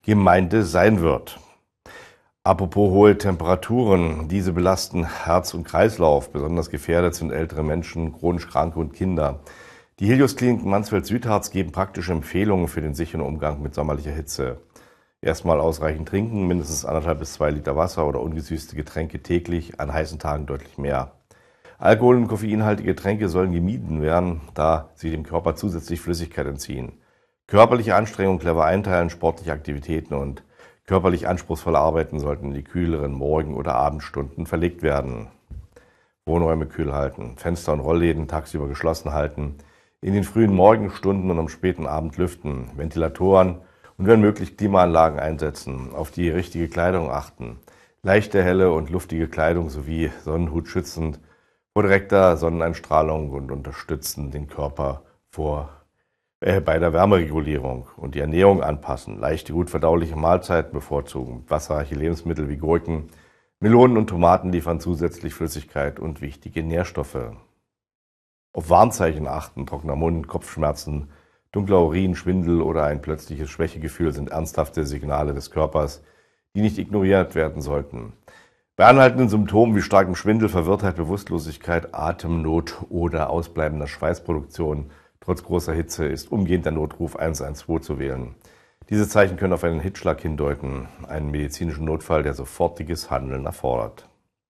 Gemeinde sein wird. Apropos hohe Temperaturen, diese belasten Herz und Kreislauf. Besonders gefährdet sind ältere Menschen, chronisch Kranke und Kinder. Die Helios-Kliniken Mansfeld-Südharz geben praktische Empfehlungen für den sicheren Umgang mit sommerlicher Hitze. Erstmal ausreichend trinken, mindestens 1,5 bis 2 Liter Wasser oder ungesüßte Getränke täglich, an heißen Tagen deutlich mehr. Alkohol- und koffeinhaltige Getränke sollen gemieden werden, da sie dem Körper zusätzlich Flüssigkeit entziehen. Körperliche Anstrengung clever einteilen, sportliche Aktivitäten und körperlich anspruchsvolle Arbeiten sollten in die kühleren Morgen- oder Abendstunden verlegt werden. Wohnräume kühl halten, Fenster und Rollläden tagsüber geschlossen halten, in den frühen Morgenstunden und am späten Abend lüften, Ventilatoren und wenn möglich Klimaanlagen einsetzen, auf die richtige Kleidung achten, leichte, helle und luftige Kleidung sowie Sonnenhut schützend vor direkter Sonneneinstrahlung und unterstützen den Körper bei der Wärmeregulierung und die Ernährung anpassen, leichte, gut verdauliche Mahlzeiten bevorzugen, wasserreiche Lebensmittel wie Gurken, Melonen und Tomaten liefern zusätzlich Flüssigkeit und wichtige Nährstoffe. Auf Warnzeichen achten, trockener Mund, Kopfschmerzen, dunkler Urin, Schwindel oder ein plötzliches Schwächegefühl sind ernsthafte Signale des Körpers, die nicht ignoriert werden sollten. Bei anhaltenden Symptomen wie starkem Schwindel, Verwirrtheit, Bewusstlosigkeit, Atemnot oder ausbleibender Schweißproduktion trotz großer Hitze ist umgehend der Notruf 112 zu wählen. Diese Zeichen können auf einen Hitzschlag hindeuten, einen medizinischen Notfall, der sofortiges Handeln erfordert.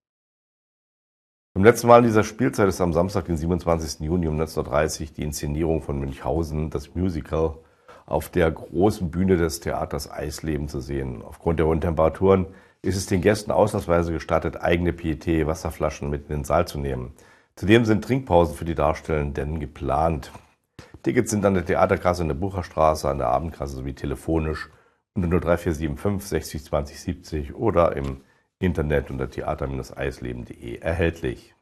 Zum letzten Mal in dieser Spielzeit ist am Samstag, den 27. Juni um 19:30 Uhr die Inszenierung von Münchhausen, das Musical, auf der großen Bühne des Theaters Eisleben zu sehen. Aufgrund der hohen Temperaturen ist es den Gästen ausnahmsweise gestattet, eigene PET-Wasserflaschen mit in den Saal zu nehmen. Zudem sind Trinkpausen für die Darstellenden geplant. Tickets sind an der Theaterkasse in der Bucherstraße, an der Abendkasse sowie telefonisch unter 03475 60 20 70 oder im Internet unter theater-eisleben.de erhältlich.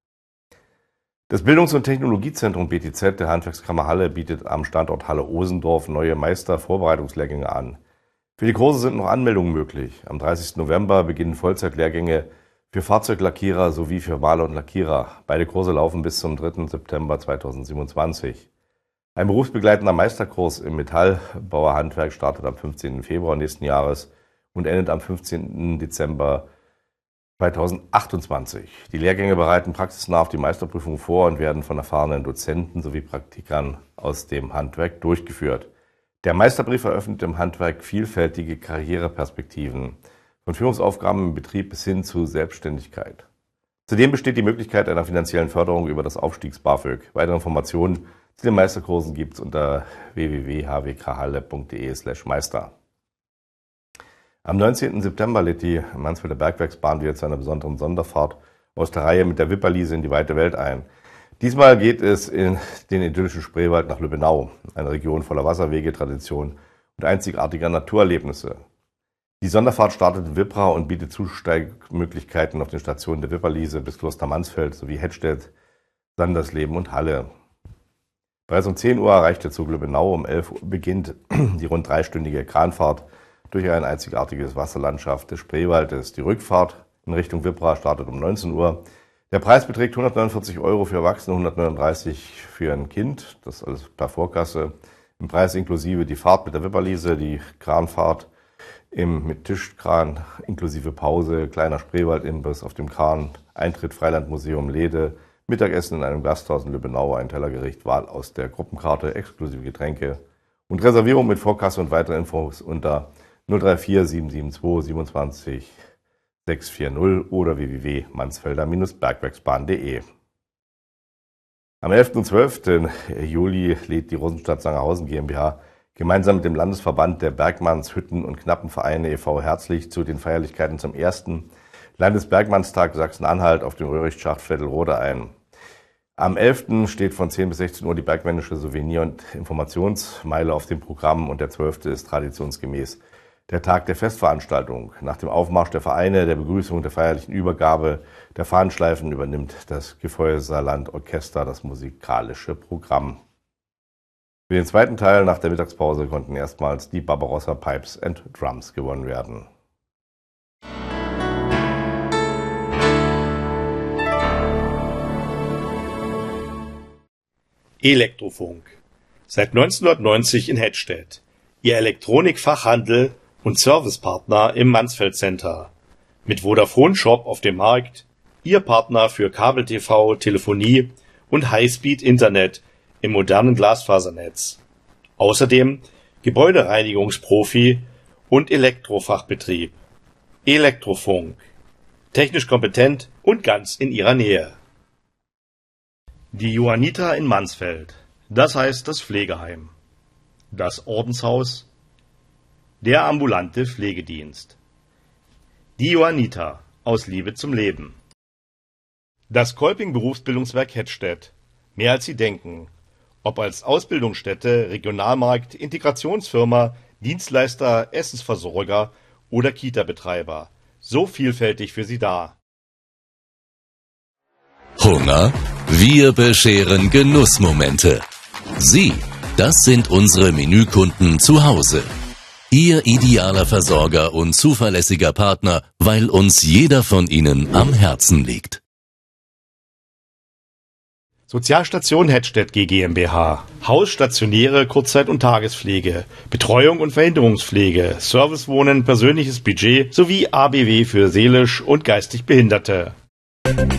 Das Bildungs- und Technologiezentrum BTZ der Handwerkskammer Halle bietet am Standort Halle-Osendorf neue Meister-Vorbereitungslehrgänge an. Für die Kurse sind noch Anmeldungen möglich. Am 30. November beginnen Vollzeitlehrgänge für Fahrzeuglackierer sowie für Maler und Lackierer. Beide Kurse laufen bis zum 3. September 2027. Ein berufsbegleitender Meisterkurs im Metallbauerhandwerk startet am 15. Februar nächsten Jahres und endet am 15. Dezember 2028. Die Lehrgänge bereiten praxisnah auf die Meisterprüfung vor und werden von erfahrenen Dozenten sowie Praktikern aus dem Handwerk durchgeführt. Der Meisterbrief eröffnet im Handwerk vielfältige Karriereperspektiven, von Führungsaufgaben im Betrieb bis hin zu Selbstständigkeit. Zudem besteht die Möglichkeit einer finanziellen Förderung über das Aufstiegs-BAföG. Weitere Informationen zu den Meisterkursen gibt es unter www.hwkhalle.de/Meister. Am 19. September lädt die Mansfelder Bergwerksbahn wieder zu einer besonderen Sonderfahrt aus der Reihe mit der Wipperliese in die weite Welt ein. Diesmal geht es in den idyllischen Spreewald nach Lübbenau, eine Region voller Wasserwege, Tradition und einzigartiger Naturerlebnisse. Die Sonderfahrt startet in Wippra und bietet Zusteigmöglichkeiten auf den Stationen der Wipperliese bis Kloster Mansfeld sowie Hettstedt, Sandersleben und Halle. Bereits um 10 Uhr erreicht der Zug Lübbenau, um 11 Uhr beginnt die rund 3-stündige Kranfahrt durch ein einzigartiges Wasserlandschaft des Spreewaldes. Die Rückfahrt in Richtung Wippra startet um 19 Uhr. Der Preis beträgt 149 € für Erwachsene, 139 für ein Kind. Das alles per Vorkasse. Im Preis inklusive die Fahrt mit der Wipperliese, die Kranfahrt mit Tischkran inklusive Pause, kleiner Spreewaldimbiss auf dem Kran, Eintritt Freilandmuseum Lede, Mittagessen in einem Gasthaus in Lübbenau, ein Tellergericht, Wahl aus der Gruppenkarte, exklusive Getränke und Reservierung mit Vorkasse und weitere Infos unter 034 772 27 640 oder www.mansfelder-bergwerksbahn.de. Am 11. und 12. Juli lädt die Rosenstadt Sangerhausen GmbH gemeinsam mit dem Landesverband der Bergmanns-, Hütten- und Knappenvereine e.V. herzlich zu den Feierlichkeiten zum 1. Landesbergmannstag Sachsen-Anhalt auf dem Röhricht-Schacht Vettelrode ein. Am 11. steht von 10 bis 16 Uhr die bergmännische Souvenir- und Informationsmeile auf dem Programm und der 12. ist traditionsgemäß der Tag der Festveranstaltung. Nach dem Aufmarsch der Vereine, der Begrüßung, der feierlichen Übergabe der Fahnenschleifen übernimmt das Gefeuersaarland Orchester das musikalische Programm. Für den zweiten Teil nach der Mittagspause konnten erstmals die Barbarossa Pipes and Drums gewonnen werden. Elektrofunk. Seit 1990 in Hettstedt. Ihr Elektronikfachhandel und Servicepartner im Mansfeld Center. Mit Vodafone Shop auf dem Markt, Ihr Partner für Kabel-TV, Telefonie und Highspeed-Internet im modernen Glasfasernetz. Außerdem Gebäudereinigungsprofi und Elektrofachbetrieb. Elektrofunk. Technisch kompetent und ganz in Ihrer Nähe. Die Johanniter in Mansfeld, das heißt das Pflegeheim, das Ordenshaus, der ambulante Pflegedienst. Die Johanniter aus Liebe zum Leben. Das Kolping Berufsbildungswerk Hettstedt, mehr als Sie denken, ob als Ausbildungsstätte, Regionalmarkt, Integrationsfirma, Dienstleister, Essensversorger oder Kita-Betreiber, so vielfältig für Sie da. Hunger? Wir bescheren Genussmomente. Sie, das sind unsere Menükunden zu Hause. Ihr idealer Versorger und zuverlässiger Partner, weil uns jeder von Ihnen am Herzen liegt. Sozialstation Hettstedt GmbH. Haus, stationäre Kurzzeit- und Tagespflege, Betreuung und Verhinderungspflege, Servicewohnen, persönliches Budget sowie ABW für seelisch und geistig Behinderte.